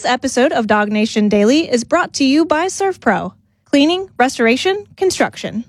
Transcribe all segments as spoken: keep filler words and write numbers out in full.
This episode of Dog Nation Daily is brought to you by ServPro. Cleaning, restoration, construction.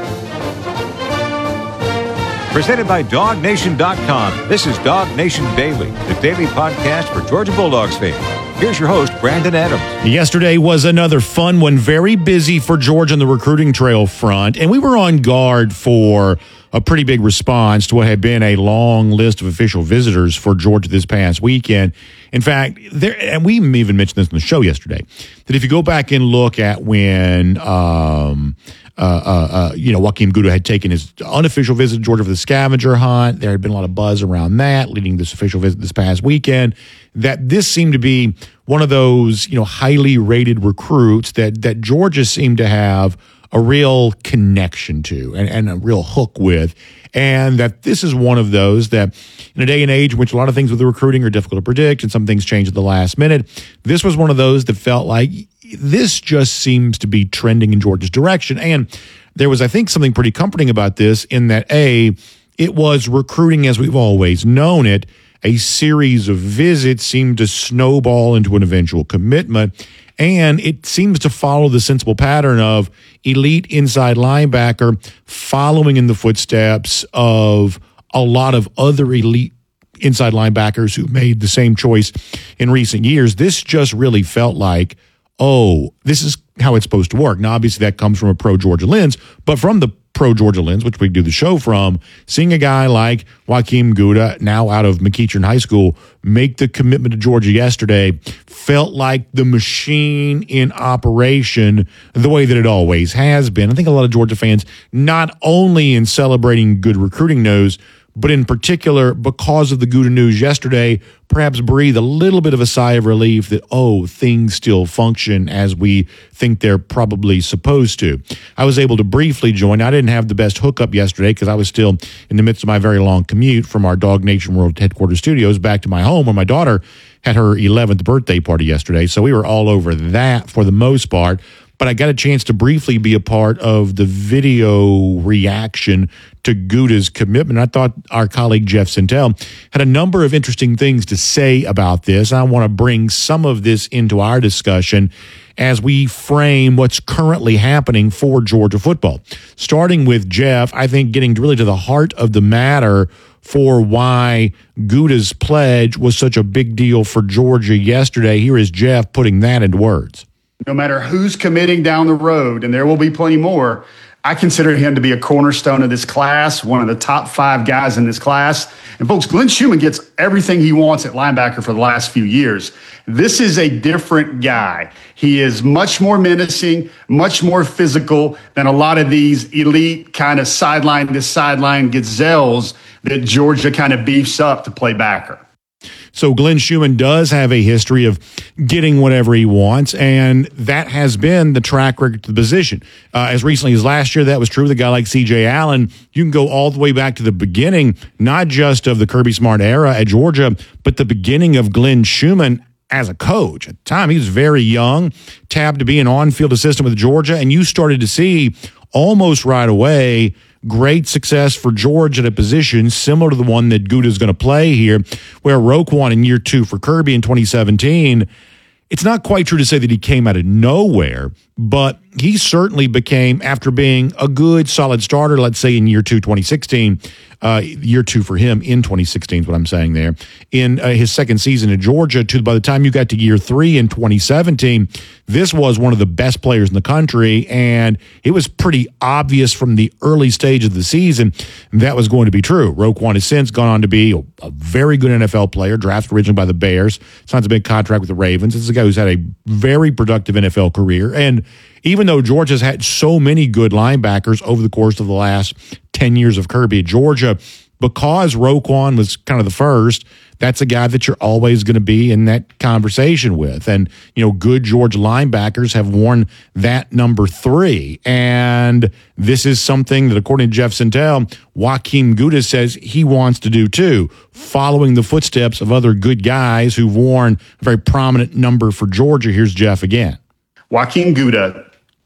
Presented by dog nation dot com. This is Dog Nation Daily, the daily podcast for Georgia Bulldogs fans. Here's your host, Brandon Adams. Yesterday was another fun one, very busy for Georgia on the recruiting trail front, and we were on guard for a pretty big response to what had been a long list of official visitors for Georgia this past weekend. In fact, there, and we even mentioned this in the show yesterday, that if you go back and look at when um, uh, uh, uh, you know, Joaquin Gouda had taken his unofficial visit to Georgia for the scavenger hunt, there had been a lot of buzz around that leading this official visit this past weekend, that this seemed to be one of those, you know, highly rated recruits that that Georgia seemed to have a real connection to and, and a real hook with, and that this is one of those that in a day and age in which a lot of things with the recruiting are difficult to predict and some things change at the last minute, this was one of those that felt like this just seems to be trending in Georgia's direction. And there was, I think, something pretty comforting about this in that, A, it was recruiting as we've always known it. A series of visits seemed to snowball into an eventual commitment, and it seems to follow the sensible pattern of elite inside linebacker following in the footsteps of a lot of other elite inside linebackers who made the same choice in recent years. This just really felt like, oh, this is how it's supposed to work. Now, obviously, that comes from a pro-Georgia lens, but from the pro-Georgia lens, which we do the show from, seeing a guy like Joaquin Gouda, now out of McEachern High School, make the commitment to Georgia yesterday felt like the machine in operation the way that it always has been. I think a lot of Georgia fans, not only in celebrating good recruiting news, but in particular, because of the Gouda news yesterday, perhaps breathe a little bit of a sigh of relief that, oh, things still function as we think they're probably supposed to. I was able to briefly join. I didn't have the best hookup yesterday because I was still in the midst of my very long commute from our Dog Nation World headquarters studios back to my home where my daughter had her eleventh birthday party yesterday. So we were all over that for the most part. But I got a chance to briefly be a part of the video reaction to Gouda's commitment. I thought our colleague Jeff Sentell had a number of interesting things to say about this. I want to bring some of this into our discussion as we frame what's currently happening for Georgia football. Starting with Jeff, I think getting really to the heart of the matter for why Gouda's pledge was such a big deal for Georgia yesterday. Here is Jeff putting that into words. No matter who's committing down the road, and there will be plenty more, I consider him to be a cornerstone of this class, one of the top five guys in this class. And folks, Glenn Schumann gets everything he wants at linebacker for the last few years. This is a different guy. He is much more menacing, much more physical than a lot of these elite kind of sideline to sideline gazelles that Georgia kind of beefs up to play backer. So Glenn Schumann does have a history of getting whatever he wants, and that has been the track record to the position. Uh, as recently as last year, that was true with a guy like C J Allen. You can go all the way back to the beginning, not just of the Kirby Smart era at Georgia, but the beginning of Glenn Schumann as a coach. At the time, he was very young, tabbed to be an on-field assistant with Georgia, and you started to see almost right away great success for Georgia at a position similar to the one that Gouda is going to play here, where Roquan in year two for Kirby in twenty seventeen, it's not quite true to say that he came out of nowhere, but he certainly became, after being a good, solid starter, let's say in year two, twenty sixteen, uh, year two for him in twenty sixteen is what I'm saying there, in uh, his second season at Georgia, to by the time you got to year three in twenty seventeen, this was one of the best players in the country, and it was pretty obvious from the early stage of the season that was going to be true. Roquan has since gone on to be a, a very good N F L player, drafted originally by the Bears, signs a big contract with the Ravens. This is a guy who's had a very productive N F L career, and even though Georgia's had so many good linebackers over the course of the last ten years of Kirby at Georgia, because Roquan was kind of the first, that's a guy that you're always going to be in that conversation with. And, you know, good Georgia linebackers have worn that number three. And this is something that, according to Jeff Sentell, Joaquin Gouda says he wants to do too, following the footsteps of other good guys who've worn a very prominent number for Georgia. Here's Jeff again. Joaquin Gouda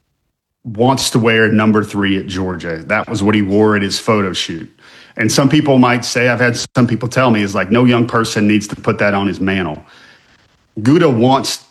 wants to wear number three at Georgia. That was what he wore at his photo shoot. And some people might say, I've had some people tell me, is like, no young person needs to put that on his mantle. Gouda wants